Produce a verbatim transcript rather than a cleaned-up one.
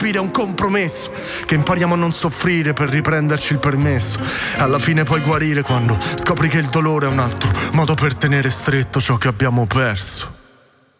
respiro è un compromesso, che impariamo a non soffrire per riprenderci il permesso. E alla fine puoi guarire quando scopri che il dolore è un altro modo per tenere stretto ciò che abbiamo perso.